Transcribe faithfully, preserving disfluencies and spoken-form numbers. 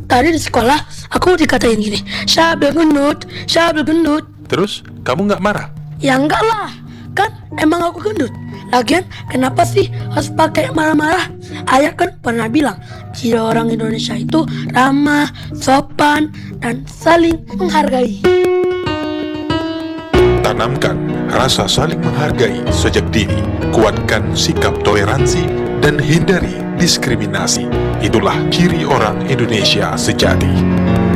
tadi di sekolah aku dikatain gini, Syabil gendut, Syabil gendut. Terus, kamu nggak marah? Ya enggak lah, kan emang aku gendut. Lagian kenapa sih harus pakai marah-marah? Ayah kan pernah bilang, ciri orang Indonesia itu ramah, sopan, dan saling menghargai. Tanamkan rasa saling menghargai sejak dini. Kuatkan sikap toleransi dan hindari diskriminasi. Itulah ciri orang Indonesia sejati.